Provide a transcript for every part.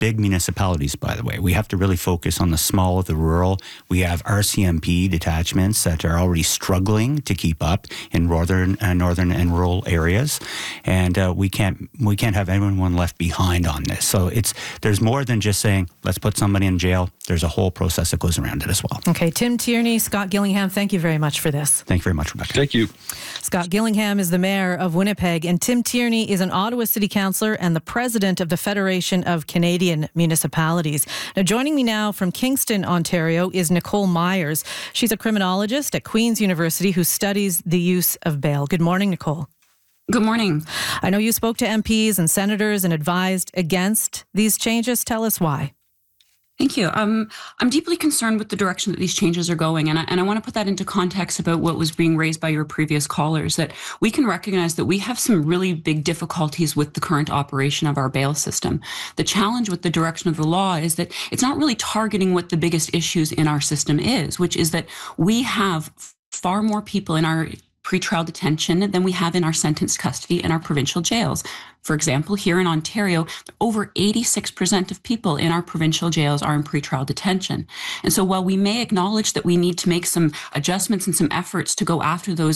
big municipalities, by the way. We have to really focus on the small, the rural. We have RCMP detachments that are already struggling to keep up in northern and rural areas, and we can't have anyone left behind on this. So there's more than just saying let's put somebody in jail. There's a whole process that goes around it as well. Okay, Tim Tierney, Scott Gillingham, thank you very much for this. Thank you very much, Rebecca. Thank you. Scott Gillingham is the mayor of Winnipeg, and Tim Tierney is an Ottawa City Councillor and the president of the Federation of Canadian Municipalities. Now, joining me now from Kingston, Ontario, is Nicole Myers. She's a criminologist at Queen's University who studies the use of bail. Good morning, Nicole. Good morning. I know you spoke to MPs and senators and advised against these changes. Tell us why. Thank you. I'm deeply concerned with the direction that these changes are going, and I want to put that into context about what was being raised by your previous callers, that we can recognize that we have some really big difficulties with the current operation of our bail system. The challenge with the direction of the law is that it's not really targeting what the biggest issues in our system is, which is that we have far more people in our pretrial detention than we have in our sentenced custody in our provincial jails. For example, here in Ontario, over 86% of people in our provincial jails are in pretrial detention. And so while we may acknowledge that we need to make some adjustments and some efforts to go after those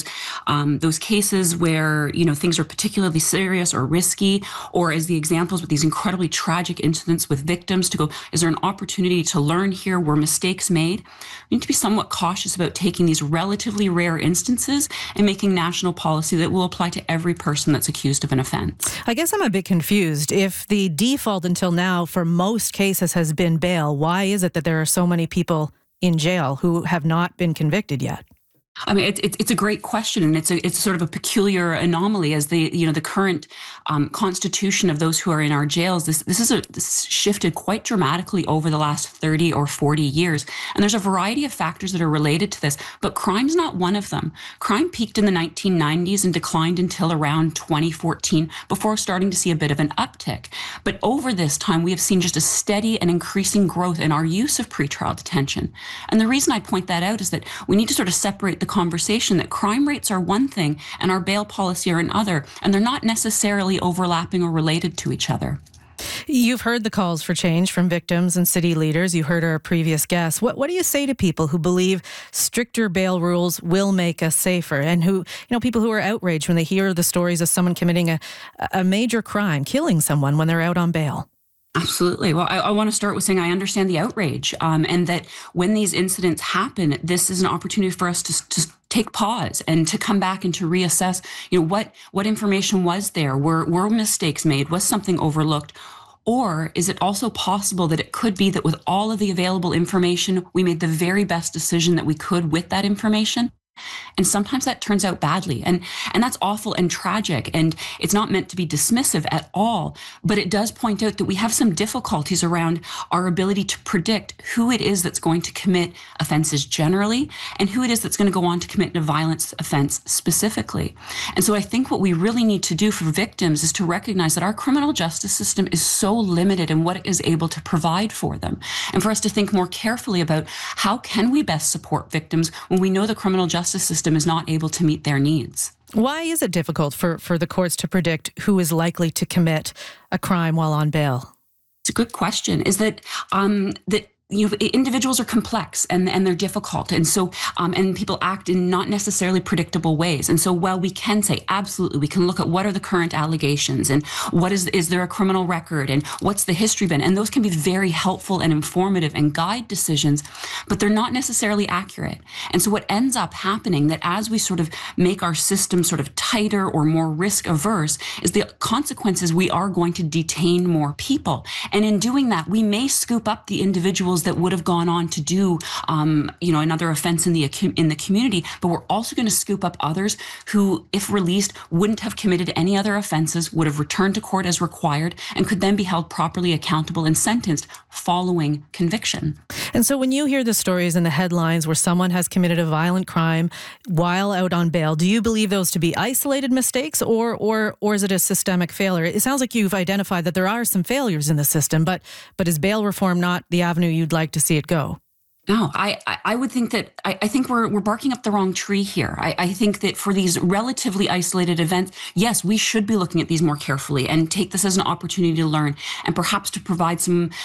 cases where, things are particularly serious or risky, or as the examples with these incredibly tragic incidents with victims, to go, is there an opportunity to learn here where mistakes made? We need to be somewhat cautious about taking these relatively rare instances and making national policy that will apply to every person that's accused of an offense. I guess I'm a bit confused. If the default until now for most cases has been bail, why is it that there are so many people in jail who have not been convicted yet? I mean, it's a great question, and it's sort of a peculiar anomaly as the current constitution of those who are in our jails. This shifted quite dramatically over the last 30 or 40 years, and there's a variety of factors that are related to this, but crime's not one of them. Crime peaked in the 1990s and declined until around 2014 before starting to see a bit of an uptick. But over this time, we have seen just a steady and increasing growth in our use of pretrial detention. And the reason I point that out is that we need to sort of separate the conversation that crime rates are one thing and our bail policy are another, and they're not necessarily overlapping or related to each other. You've heard the calls for change from victims and city leaders. You heard our previous guests. What do you say to people who believe stricter bail rules will make us safer, and people who are outraged when they hear the stories of someone committing a major crime, killing someone when they're out on bail? Absolutely. Well, I want to start with saying I understand the outrage, and that when these incidents happen, this is an opportunity for us to take pause and to come back and to reassess, what information was there? Were mistakes made? Was something overlooked? Or is it also possible that it could be that with all of the available information, we made the very best decision that we could with that information? And sometimes that turns out badly, and that's awful and tragic, and it's not meant to be dismissive at all, but it does point out that we have some difficulties around our ability to predict who it is that's going to commit offenses generally and who it is that's going to go on to commit a violence offense specifically. And so I think what we really need to do for victims is to recognize that our criminal justice system is so limited in what it is able to provide for them, and for us to think more carefully about how can we best support victims when we know the criminal justice system is not able to meet their needs. Why is it difficult for the courts to predict who is likely to commit a crime while on bail? It's a good question. Is that individuals are complex and they're difficult, and so and people act in not necessarily predictable ways. And so while we can say absolutely, we can look at what are the current allegations and what is there a criminal record and what's the history been, and those can be very helpful and informative and guide decisions, but they're not necessarily accurate. And so what ends up happening, that as we sort of make our system sort of tighter or more risk averse, is the consequences we are going to detain more people, and in doing that we may scoop up the individuals that would have gone on to do, another offense in the community, but we're also going to scoop up others who, if released, wouldn't have committed any other offenses, would have returned to court as required, and could then be held properly accountable and sentenced following conviction. And so when you hear the stories in the headlines where someone has committed a violent crime while out on bail, do you believe those to be isolated mistakes, or is it a systemic failure? It sounds like you've identified that there are some failures in the system, but is bail reform not the avenue you'd like to see it go? No, I would think that I think we're barking up the wrong tree here. I think that for these relatively isolated events, yes, we should be looking at these more carefully and take this as an opportunity to learn and perhaps to provide some